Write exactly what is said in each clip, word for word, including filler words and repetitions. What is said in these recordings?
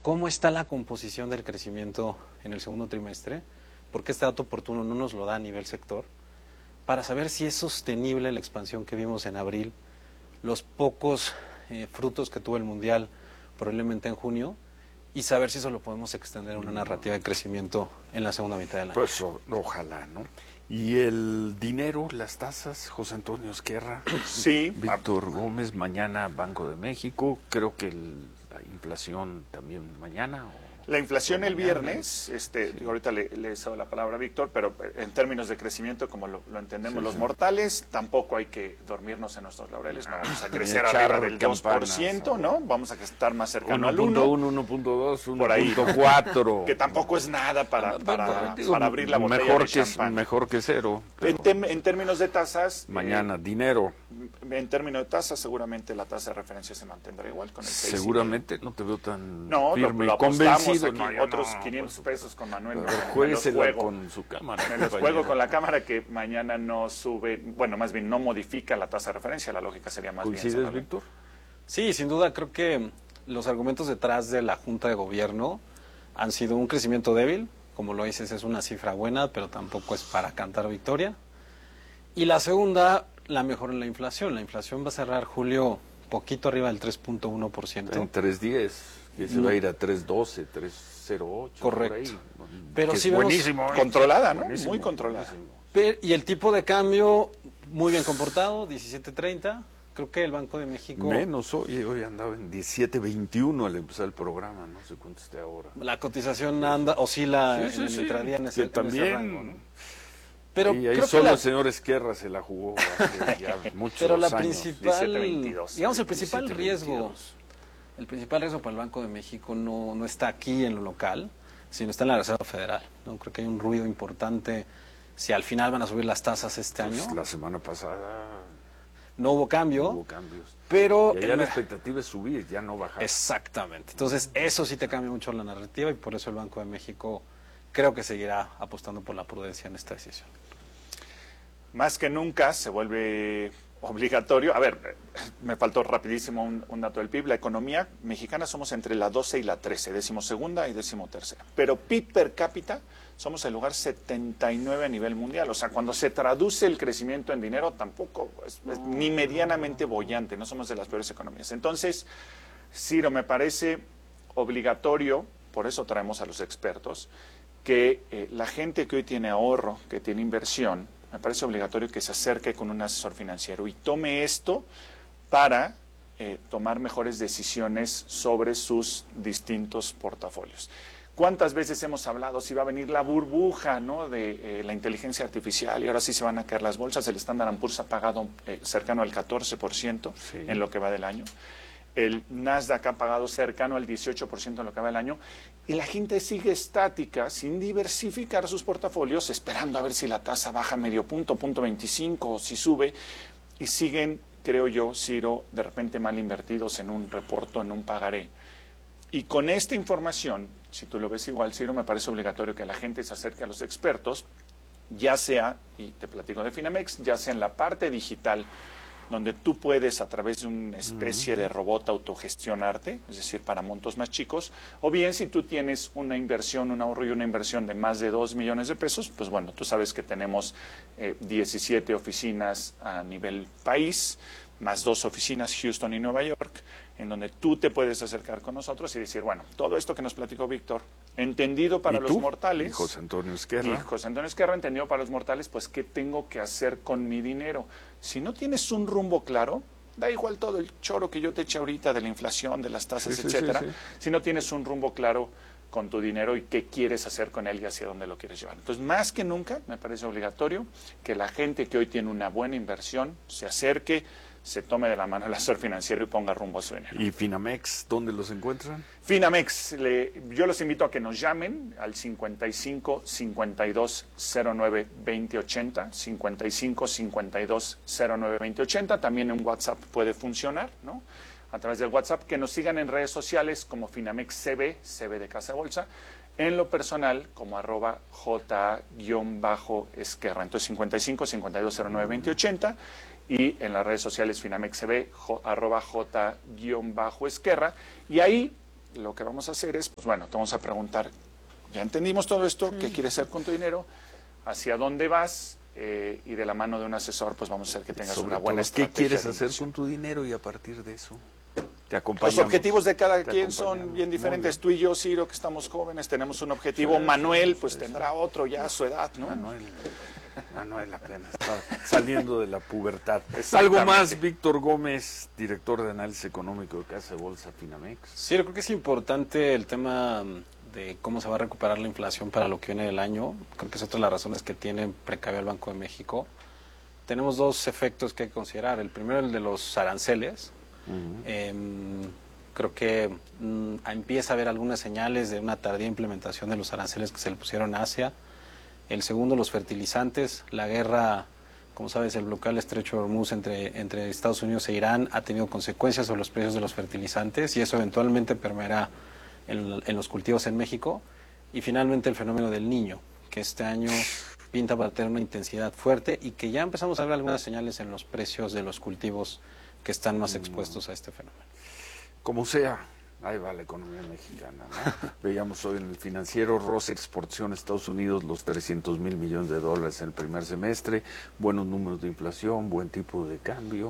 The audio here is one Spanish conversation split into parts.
cómo está la composición del crecimiento en el segundo trimestre, porque este dato oportuno no nos lo da a nivel sector, para saber si es sostenible la expansión que vimos en abril, los pocos eh, frutos que tuvo el Mundial probablemente en junio, y saber si eso lo podemos extender a una narrativa de crecimiento en la segunda mitad del año. Pues o, ojalá, ¿no? Y el dinero, las tasas, José Antonio Esquerra, sí, Víctor Gómez, mañana Banco de México, creo que el, la inflación también mañana. ¿O? La inflación el viernes, este, sí. ahorita le, le he dado la palabra a Víctor, pero en términos de crecimiento, como lo, lo entendemos sí, los sí. mortales, tampoco hay que dormirnos en nuestros laureles, no vamos a crecer arriba del dos por ciento, ¿no? Vamos a estar más cercano al uno. uno punto dos, uno punto cuatro. Que tampoco es nada para, para, digo, para abrir la botella mejor de que champán. Mejor que cero. En, tem, en términos de tasas... Mañana, eh, dinero. En términos de tasas, seguramente la tasa de referencia se mantendrá igual con el seis. Seguramente, no te veo tan no, firme lo, lo y convencido. Aquí, no, otros no, quinientos pesos con Manuel. Jueguesela con su cámara. Me los juego con la cámara que mañana no sube, bueno, más bien no modifica la tasa de referencia, la lógica sería más bien. ¿Coincides, Víctor? Sí, sin duda, creo que los argumentos detrás de la Junta de Gobierno han sido un crecimiento débil, como lo dices, es una cifra buena, pero tampoco es para cantar victoria. Y la segunda, la mejora en la inflación. La inflación va a cerrar julio poquito arriba del tres punto uno por ciento. En tres diez. Que se va a ir a tres doce, tres cero ocho. Correcto. Por ahí. Pero que sí es vemos buenísimo. Controlada, ¿no? Buenísimo, Muy controlada. Pero, y el tipo de cambio muy bien comportado, diecisiete treinta. Creo que el Banco de México... Menos hoy, hoy andaba en diecisiete veintiuno al empezar el programa, no sé cuánto esté ahora. La cotización anda, oscila sí, sí, en el sí. intradía en ese, que también, en ese rango, ¿no? Pero y ahí creo solo que la... el señor Esquerra se la jugó hace ya muchos Pero la años. principal, veintidós, digamos, el principal diecisiete riesgo... veintidós. El principal riesgo para el Banco de México no, no está aquí en lo local, sino está en la Reserva Federal, ¿no? Creo que hay un ruido importante si al final van a subir las tasas este Pues año. La semana pasada no hubo cambio, no hubo cambios. Pero y allá el... la expectativa es subir, ya no bajar. Exactamente. Entonces, eso sí te cambia mucho la narrativa y por eso el Banco de México creo que seguirá apostando por la prudencia en esta decisión. Más que nunca se vuelve obligatorio. A ver, me faltó rapidísimo un, un dato del P I B. La economía mexicana somos entre la doce y la trece, decimosegunda y decimotercera. Pero P I B per cápita somos el lugar setenta y nueve a nivel mundial. O sea, cuando se traduce el crecimiento en dinero, tampoco es, es ni medianamente boyante. No somos de las peores economías. Entonces, Ciro, me parece obligatorio, por eso traemos a los expertos, que eh, la gente que hoy tiene ahorro, que tiene inversión, me parece obligatorio que se acerque con un asesor financiero y tome esto para eh, tomar mejores decisiones sobre sus distintos portafolios. ¿Cuántas veces hemos hablado si va a venir la burbuja, ¿no?, de eh, la inteligencia artificial y ahora sí se van a caer las bolsas? El Standard and Poor's ha pagado eh, cercano al catorce por ciento sí. en lo que va del año. El Nasdaq ha pagado cercano al dieciocho por ciento en lo que va del año. Y la gente sigue estática, sin diversificar sus portafolios, esperando a ver si la tasa baja medio punto, punto veinticinco, o si sube. Y siguen, creo yo, Ciro, de repente mal invertidos en un reporto, en un pagaré. Y con esta información, si tú lo ves igual, Ciro, me parece obligatorio que la gente se acerque a los expertos, ya sea, y te platico de Finamex, ya sea en la parte digital, donde tú puedes a través de una especie de robot autogestionarte, es decir, para montos más chicos, o bien si tú tienes una inversión, un ahorro y una inversión de más de dos millones de pesos, pues bueno, tú sabes que tenemos eh, diecisiete oficinas a nivel país, más dos oficinas, Houston y Nueva York, en donde tú te puedes acercar con nosotros y decir, bueno, todo esto que nos platicó Víctor, entendido para los mortales. Y José Antonio Esquerra. Y José Antonio Esquerra, entendido para los mortales, pues, ¿qué tengo que hacer con mi dinero? Si no tienes un rumbo claro, da igual todo el choro que yo te eche ahorita de la inflación, de las tasas, sí, etcétera. Sí, sí. Si no tienes un rumbo claro con tu dinero y qué quieres hacer con él y hacia dónde lo quieres llevar. Entonces, más que nunca, me parece obligatorio que la gente que hoy tiene una buena inversión se acerque, se tome de la mano el asesor financiero y ponga rumbo a su dinero. ¿Y Finamex, dónde los encuentran? Finamex, le, yo los invito a que nos llamen al cincuenta y cinco, cincuenta y dos, cero nueve, veinte, ochenta, cincuenta y cinco, cincuenta y dos, cero nueve, veinte, ochenta, también en WhatsApp puede funcionar, ¿no?, a través del WhatsApp, que nos sigan en redes sociales como Finamex C B, C B de Casa Bolsa, en lo personal como arroba J-Esquerra, entonces cincuenta y cinco, cincuenta y dos, cero nueve, veinte, ochenta, y en las redes sociales Finamex C B, jo, arroba J-Esquerra, y ahí lo que vamos a hacer es, pues bueno, te vamos a preguntar, ya entendimos todo esto, ¿qué quieres hacer con tu dinero? ¿Hacia dónde vas? Eh, y de la mano de un asesor, pues vamos a hacer que tengas Sobre una buena todo, estrategia. ¿qué quieres de hacer inversión. con tu dinero? Y a partir de eso te acompañamos. Los objetivos de cada Te quien son acompañamos. bien Muy diferentes. bien. Tú y yo, Ciro, que estamos jóvenes, tenemos un objetivo. Sí, Manuel, sí, pues sí, tendrá otro ya a su edad, ¿no? Manuel, Manuel apenas está saliendo de la pubertad. Exactamente. Algo más, Víctor Gómez, director de análisis económico de Casa de Bolsa Finamex. Sí, yo creo que es importante el tema de cómo se va a recuperar la inflación para lo que viene del año. Creo que es otra de las razones que tiene precavido el Banco de México. Tenemos dos efectos que hay que considerar. El primero, el de los aranceles. Uh-huh. Eh, creo que mm, empieza a haber algunas señales de una tardía implementación de los aranceles que se le pusieron a Asia. El segundo, los fertilizantes. La guerra, como sabes, el bloqueo del estrecho de Hormuz entre, entre Estados Unidos e Irán ha tenido consecuencias sobre los precios de los fertilizantes y eso eventualmente permeará en, en los cultivos en México. Y finalmente el fenómeno del Niño, que este año pinta para tener una intensidad fuerte y que ya empezamos a ver algunas señales en los precios de los cultivos que están más expuestos a este fenómeno. Como sea, ahí va la economía mexicana, ¿no? Veíamos hoy en el Financiero, Rosa Exportación Estados Unidos, los trescientos mil millones de dólares en el primer semestre, buenos números de inflación, buen tipo de cambio,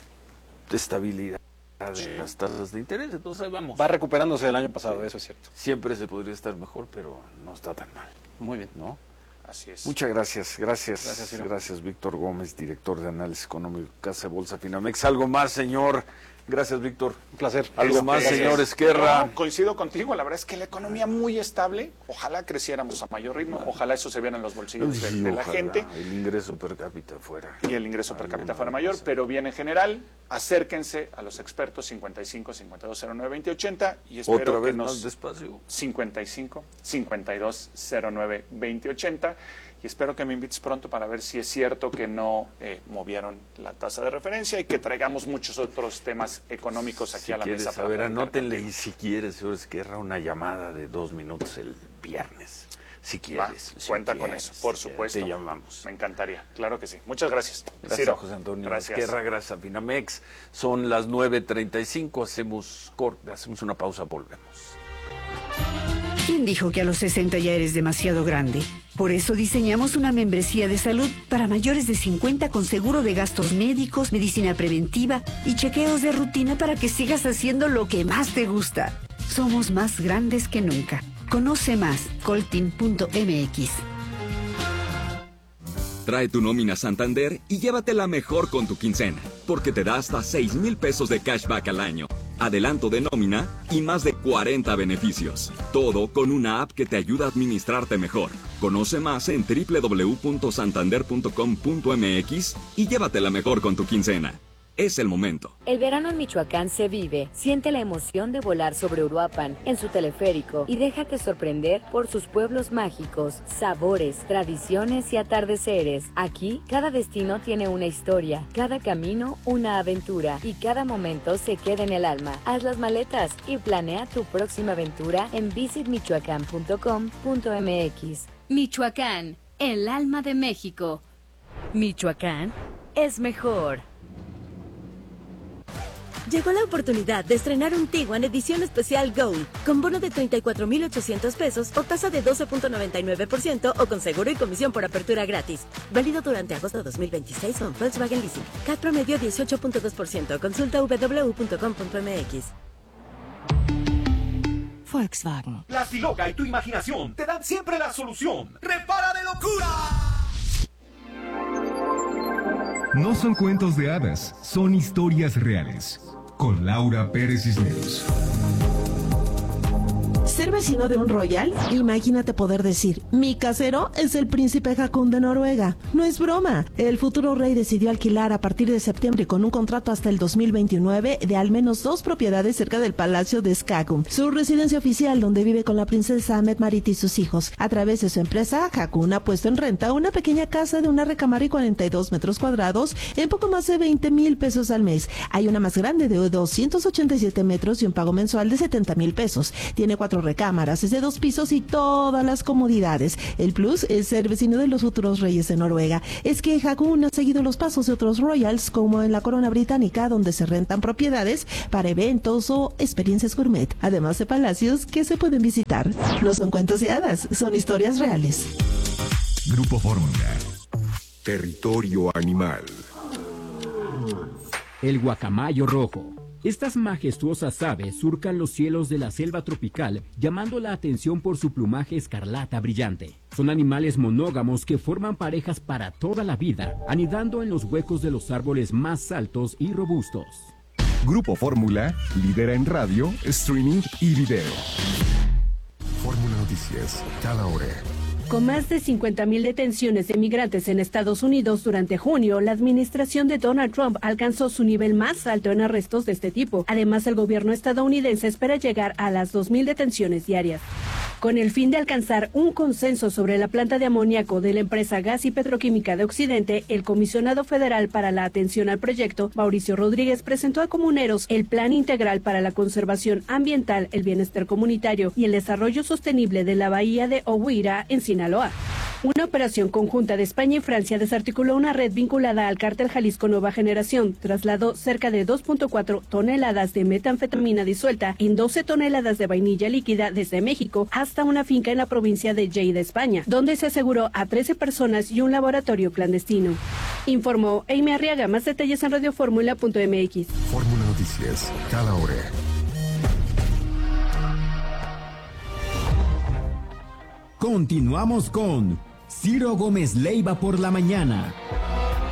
estabilidad de las tasas de interés, entonces ahí vamos. Va recuperándose del año pasado, sí. Eso es cierto. Siempre se podría estar mejor, pero no está tan mal. Muy bien. ¿No? Así es. Muchas gracias, gracias, gracias, gracias Víctor Gómez, director de análisis económico, Casa de Bolsa Finamex. ¿Algo más, señor? Gracias, Víctor. Un placer. ¿Algo Este, más, señor Esquerra? No, coincido contigo, la verdad es que la economía muy estable, ojalá creciéramos a mayor ritmo, ojalá eso se viera en los bolsillos de, de la Ojalá gente. el ingreso per cápita fuera. Y el ingreso per cápita Alguna fuera mayor, cosa. pero bien en general, acérquense a los expertos cincuenta y cinco, cincuenta y dos, cero nueve, veinte, ochenta y espero Otra vez que nos... más despacio. cincuenta y cinco, cincuenta y dos, cero nueve, veinte, ochenta y espero que me invites pronto para ver si es cierto que no eh, movieron la tasa de referencia y que traigamos muchos otros temas económicos aquí Si a la quieres mesa. para saber, platicar anótenle contigo. y si quieres, señor Esquerra, una llamada de dos minutos el viernes. Si Va, quieres. si cuenta con quieres, eso, por si supuesto. Te llamamos. Me encantaría, claro que sí. Muchas gracias. Gracias Ciro, a José Antonio gracias. Esquerra, gracias a Finamex. Son las nueve treinta y cinco, hacemos, cor- hacemos una pausa, volvemos. ¿Quién dijo que a los sesenta ya eres demasiado grande? Por eso diseñamos una membresía de salud para mayores de cincuenta con seguro de gastos médicos, medicina preventiva y chequeos de rutina para que sigas haciendo lo que más te gusta. Somos más grandes que nunca. Conoce más, coltin punto m x. Trae tu nómina Santander y llévatela mejor con tu quincena, porque te da hasta seis mil pesos de cashback al año, adelanto de nómina y más de cuarenta beneficios. Todo con una app que te ayuda a administrarte mejor. Conoce más en doble u doble u doble u punto santander punto com punto m x y llévatela mejor con tu quincena. Es el momento. El verano en Michoacán se vive. Siente la emoción de volar sobre Uruapan en su teleférico y déjate sorprender por sus pueblos mágicos, sabores, tradiciones y atardeceres. Aquí, cada destino tiene una historia, cada camino una aventura y cada momento se queda en el alma. Haz las maletas y planea tu próxima aventura en visit michoacán punto com punto m x. Michoacán, el alma de México. Michoacán es mejor. Llegó la oportunidad de estrenar un Tiguan edición especial Gold, con bono de treinta y cuatro mil ochocientos pesos o tasa de doce punto noventa y nueve por ciento o con seguro y comisión por apertura gratis. Válido durante agosto de dos mil veintiséis con Volkswagen Leasing. C A T promedio dieciocho punto dos por ciento. Consulta w w w punto com punto m x. Volkswagen. Plastiloca y tu imaginación te dan siempre la solución. ¡Repara de locura! No son cuentos de hadas, son historias reales. Con Laura Pérez Cisneros. ¿Ser vecino de un royal? Imagínate poder decir, mi casero es el príncipe Haakon de Noruega. No es broma. El futuro rey decidió alquilar a partir de septiembre con un contrato hasta el dos mil veintinueve de al menos dos propiedades cerca del palacio de Skagun, su residencia oficial donde vive con la princesa Mette-Marit y sus hijos. A través de su empresa, Haakon ha puesto en renta una pequeña casa de una recámara y cuarenta y dos metros cuadrados en poco más de veinte mil pesos al mes. Hay una más grande de doscientos ochenta y siete metros y un pago mensual de setenta mil pesos. Tiene cuatro recámaras, es de dos pisos y todas las comodidades. El plus es ser vecino de los futuros reyes de Noruega. Es que Hagun ha seguido los pasos de otros royals, como en la corona británica, donde se rentan propiedades para eventos o experiencias gourmet, además de palacios que se pueden visitar. No son cuentos de hadas, son historias reales. Grupo Fórmula. Territorio animal. El guacamayo rojo. Estas majestuosas aves surcan los cielos de la selva tropical, llamando la atención por su plumaje escarlata brillante. Son animales monógamos que forman parejas para toda la vida, anidando en los huecos de los árboles más altos y robustos. Grupo Fórmula lidera en radio, streaming y video. Fórmula Noticias, cada hora. Con más de cincuenta mil detenciones de migrantes en Estados Unidos durante junio, la administración de Donald Trump alcanzó su nivel más alto en arrestos de este tipo. Además, el gobierno estadounidense espera llegar a las dos mil detenciones diarias. Con el fin de alcanzar un consenso sobre la planta de amoníaco de la empresa Gas y Petroquímica de Occidente, el comisionado federal para la atención al proyecto, Mauricio Rodríguez, presentó a comuneros el Plan Integral para la Conservación Ambiental, el Bienestar Comunitario y el Desarrollo Sostenible de la Bahía de Oguira, en Sinaloa. Una operación conjunta de España y Francia desarticuló una red vinculada al cártel Jalisco Nueva Generación. Trasladó cerca de dos punto cuatro toneladas de metanfetamina disuelta en doce toneladas de vainilla líquida desde México hasta una finca en la provincia de Lleida, España, donde se aseguró a trece personas y un laboratorio clandestino. Informó Amy Arriaga. Más detalles en radioformula punto m x. Fórmula Noticias, cada hora. Continuamos con Ciro Gómez Leiva por la mañana.